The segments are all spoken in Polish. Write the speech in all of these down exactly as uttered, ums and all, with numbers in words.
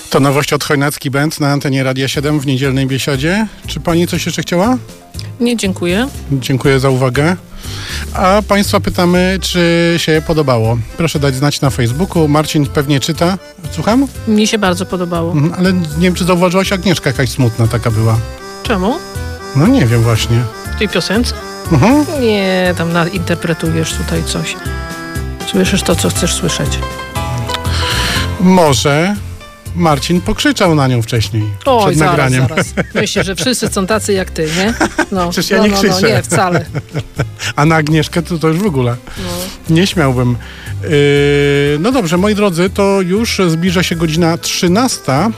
To nowość od Chojnacki Band na antenie Radia siedem w niedzielnej biesiadzie. Czy pani coś jeszcze chciała? Nie, dziękuję. Dziękuję za uwagę. A państwa pytamy, czy się podobało. Proszę dać znać na Facebooku. Marcin pewnie czyta. Słucham? Mnie się bardzo podobało. Mhm, ale nie wiem, czy zauważyłaś, Agnieszka jakaś smutna taka była. Czemu? No nie wiem właśnie. W tej piosence? Mhm. Nie, tam na, interpretujesz tutaj coś. Słyszysz to, co chcesz słyszeć. Może Marcin pokrzyczał na nią wcześniej. Oj, przed zaraz, nagraniem. zaraz. Myślę, że wszyscy są tacy jak ty, nie? No, Przecież ja no, nie no, krzyczę. no, nie, wcale. A na Agnieszkę to, to już w ogóle. No. Nie śmiałbym. Yy, no dobrze, moi drodzy, to już zbliża się godzina trzynasta.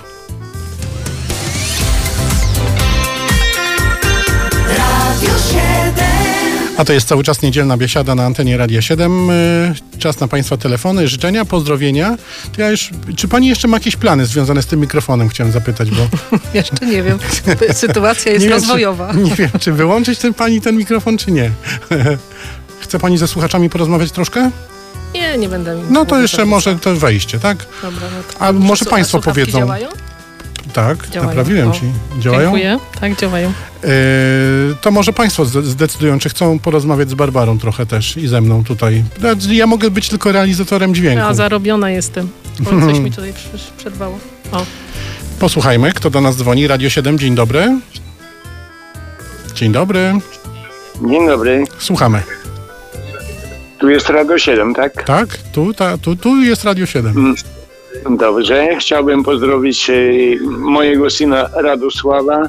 A to jest cały czas niedzielna biesiada na antenie Radia siedem. Yy, czas na państwa telefony, życzenia, pozdrowienia. To ja już, czy pani jeszcze ma jakieś plany związane z tym mikrofonem? Chciałem zapytać, bo... Jeszcze nie wiem. Sytuacja jest nie rozwojowa. Wiem, czy, nie wiem, czy wyłączyć ten pani ten mikrofon, czy nie. Chce pani ze słuchaczami porozmawiać troszkę? Nie, nie będę. No to jeszcze może to wejście, tak? Dobra, no to A może a państwo powiedzą. Działają? Tak, Działają. naprawiłem O, ci. Działają? Dziękuję. Tak, działają. Yy, to może państwo zdecydują, czy chcą porozmawiać z Barbarą trochę też i ze mną tutaj. Ja mogę być tylko realizatorem dźwięku. Ja zarobiona jestem. O, coś mi tutaj przerwało. O. Posłuchajmy, kto do nas dzwoni. Radio siedem, dzień dobry. Dzień dobry. Dzień dobry. Słuchamy. Tu jest Radio siedem, tak? Tak, tu, ta, tu, tu jest Radio siedem. Dobrze. Chciałbym pozdrowić y, mojego syna Radosława,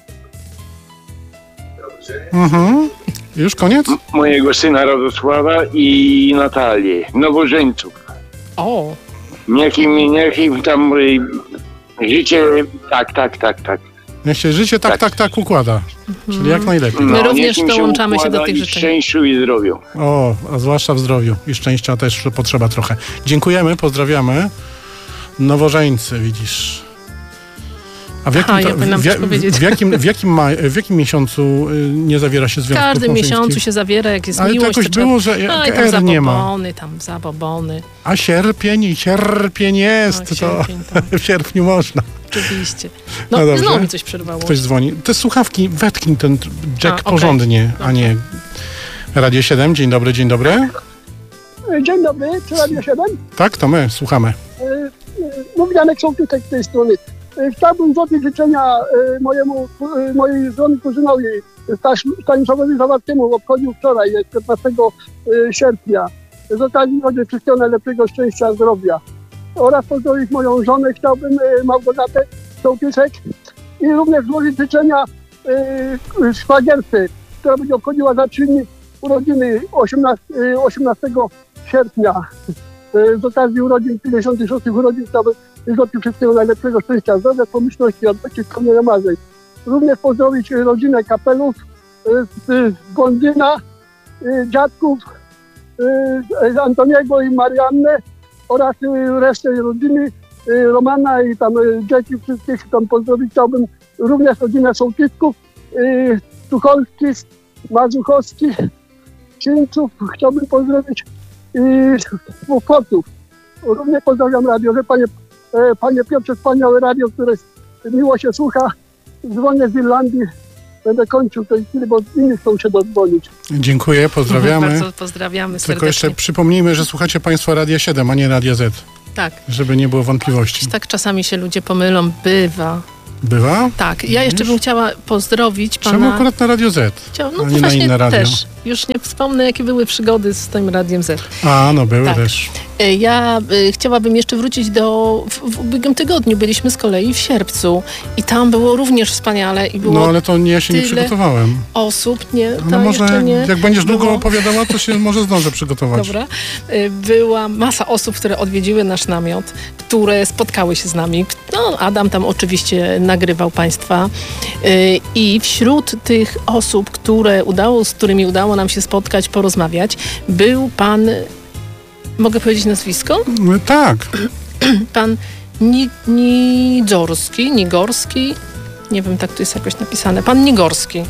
Mhm. Już koniec? mojego syna Radosława i Natalię, nowożeńców. O. Niech im, niech im tam y, życie, tak, tak, tak, tak. Niech się życie tak, tak, tak, tak układa. Czyli jak najlepiej. My również niech im dołączamy się do układa tych i życzeń. szczęściu i zdrowiu. O, a zwłaszcza w zdrowiu. I szczęścia też potrzeba trochę. Dziękujemy, pozdrawiamy. Nowożeńcy, widzisz. A w jakim, Aha, ja to, powinnam w, coś powiedzieć. w, jakim, w, jakim ma, w jakim miesiącu y, nie zawiera się W związków każdym małżeńskich? miesiącu się zawiera, jak jest Ale to miłość. jakoś trzeba- było, że A, i tam R nie ma. zabobony, tam zabobony. A sierpień i sierpień jest. Tak, to sierpień, tak. w sierpniu można. Oczywiście. No, No dobrze. znowu mi coś przerwało. Ktoś dzwoni. Te słuchawki wetknij ten jack A, okej. porządnie, a nie... Radio siedem, dzień dobry, dzień dobry. Dzień dobry, czy Radio siedem? Tak, to my, słuchamy. Mówi Janek Sołtysek z tej strony. E, Chciałbym złożyć życzenia e, mojemu, e, mojej żony kuzynowi Staś- Stanisławowi Zawartemu. Obchodził wczoraj, jest piętnastego sierpnia. Z okazji życzę wszystkiego najlepszego, szczęścia, zdrowia. Oraz pozdrowić moją żonę, chciałbym e, Małgorzatę Sołtysek. I również złożyć życzenia e, szwagierce, która będzie obchodziła za trzy dni urodziny osiemnastego sierpnia. Z okazji urodzin, pięćdziesiątych szóstych urodzin, chciałbym życzyć wszystkiego najlepszego, szczęścia, zdrowia, pomyślności, odbycie spełnienia marzeń. Również pozdrowić rodzinę Kapelów, z Gondyna, dziadków, z Antoniego i Mariannę oraz resztę rodziny, Romana i tam dzieci wszystkich tam pozdrowić. Chciałbym również rodzinę Sołtysków, Tucholski, Mazuchowski, Czyńców, chciałbym pozdrowić i Chłopców. Również pozdrawiam radio, że panie, e, panie Piotrze, wspaniałe radio, które miło się słucha. Dzwonię z Irlandii, będę kończył w tej chwili, bo inni chcą się dodzwonić. Dziękuję, pozdrawiamy. Bardzo pozdrawiamy Tylko serdecznie. jeszcze przypomnijmy, że słuchacie państwo Radia siedem, a nie Radia Z, Tak. żeby nie było wątpliwości. Tak czasami się ludzie pomylą, bywa. Bywa? Tak, ja jeszcze Widzisz? bym chciała pozdrowić Czemu pana... akurat na Radio Z? Chciała, a no nie to na właśnie inne radio? też. Już nie wspomnę, jakie były przygody z tym Radiem Z. A, no były Tak. też. E, Ja y, chciałabym jeszcze wrócić do... W, w ubiegłym tygodniu byliśmy z kolei w Sierpcu i tam było również wspaniale i było No ale to nie, ja się nie tyle przygotowałem. osób, nie, No to może jeszcze nie. jak będziesz długo Było- opowiadała, to się może zdążę przygotować. Dobra. Y, Była masa osób, które odwiedziły nasz namiot, które spotkały się z nami. No, Adam tam oczywiście nagrywał państwa. Y, I wśród tych osób, które udało, z którymi udało nam się spotkać, porozmawiać, był pan, mogę powiedzieć nazwisko? No, tak. Pan Ni- Nidzorski, Nigorski, nie wiem, tak tu jest jakoś napisane. Pan Nigorski.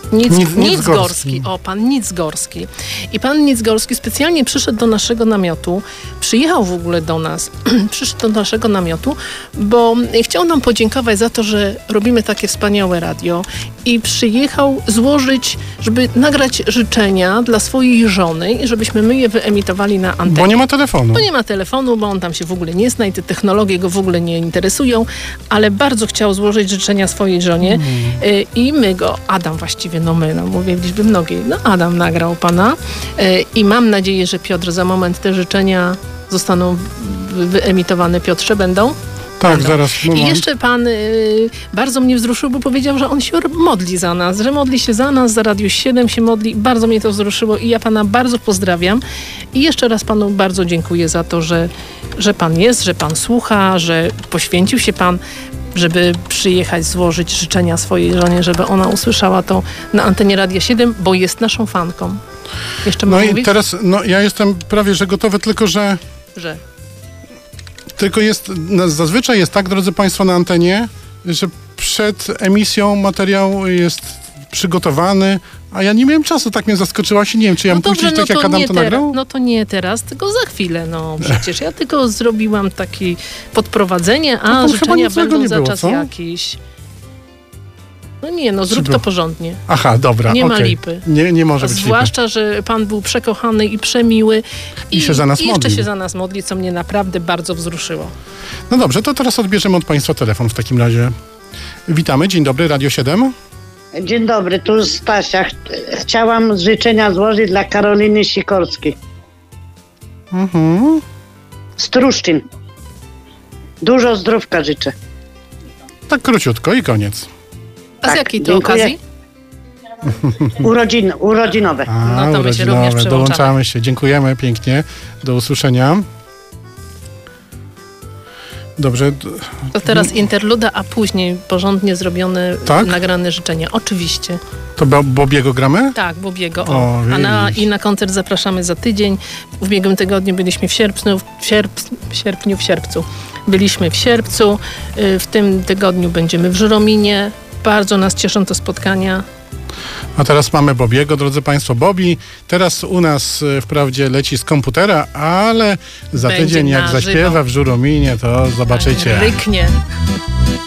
Nic, Nic- Nicgorski. Nicgorski. O, pan Nicgorski. I pan Nicgorski specjalnie przyszedł do naszego namiotu, przyjechał w ogóle do nas, przyszedł do naszego namiotu, bo chciał nam podziękować za to, że robimy takie wspaniałe radio i przyjechał złożyć, żeby nagrać życzenia dla swojej żony i żebyśmy my je wyemitowali na antenie. Bo nie ma telefonu. Bo nie ma telefonu, bo on tam się w ogóle nie zna i te technologie go w ogóle nie interesują, ale bardzo chciał złożyć życzenia swojej żonie y, i my go, Adam właściwie, no my, no mówię w liczbie mnogiej, no Adam nagrał pana y, i mam nadzieję, że Piotr za moment te życzenia zostaną w- wyemitowane. Piotrze, będą? Tak, Będą. zaraz. I Moment. jeszcze pan y, bardzo mnie wzruszył, bo powiedział, że on się modli za nas, że modli się za nas, za Radio siedem się modli. Bardzo mnie to wzruszyło i ja pana bardzo pozdrawiam. I jeszcze raz panu bardzo dziękuję za to, że, że pan jest, że pan słucha, że poświęcił się pan, żeby przyjechać, złożyć życzenia swojej żonie, żeby ona usłyszała to na antenie Radia siedem, bo jest naszą fanką. Jeszcze No mogę i mówić, teraz, no ja jestem prawie, że gotowy, tylko że że... Tylko jest, no, zazwyczaj jest tak, drodzy Państwo, na antenie, że przed emisją materiał jest przygotowany, a ja nie miałem czasu, tak mnie zaskoczyłaś i nie wiem, czy ja mam puścić tak, jak Adam nie to teraz, nagrał? no to nie teraz, tylko za chwilę, no przecież ja tylko zrobiłam takie podprowadzenie, a No tam chyba życzenia nic złego będą nie za było, czas co? jakiś. No nie, no zrób było? to porządnie. Aha, dobra, Nie ma okej. lipy. Nie, nie może A być zwłaszcza, że pan był przekochany i przemiły. I się za nas i jeszcze modlił. się za nas modli, co mnie naprawdę bardzo wzruszyło. lipy. No dobrze, to teraz odbierzemy od Państwa telefon w takim razie. Witamy, dzień dobry, Radio siedem. Dzień dobry, tu Stasia. Ch- Chciałam życzenia złożyć dla Karoliny Sikorskiej Mhm. z Truszczyn. Dużo zdrówka życzę. Tak króciutko i koniec. A z Tak, jakiej to dziękuję. okazji? Urodzin, urodzinowe. A, No to my się urodzinowe. również przyłączamy. Dołączamy się, dziękujemy pięknie, do usłyszenia. Dobrze, d- To teraz interluda, a później porządnie zrobione, Tak? nagrane życzenia. Oczywiście. to Bo- Bobiego gramy? Tak, Bobiego. O. O, A na, widzisz. I na koncert zapraszamy za tydzień. W ubiegłym tygodniu byliśmy w sierpniu, w, sierp, w sierpniu, w sierpcu. Byliśmy w sierpcu. Y, W tym tygodniu będziemy w Żurominie. Bardzo nas cieszą te spotkania. A teraz mamy Bobiego, drodzy Państwo. Bobby teraz u nas y, wprawdzie leci z komputera, ale za Będzie tydzień jak na zaśpiewa żywo. w Żurominie, to zobaczycie. Ryknie.